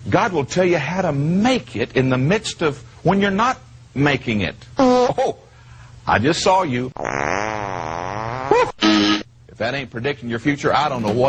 God will tell you how to make it in the midst of when you're not making it. Oh, I just saw you. If that ain't predicting your future, I don't know what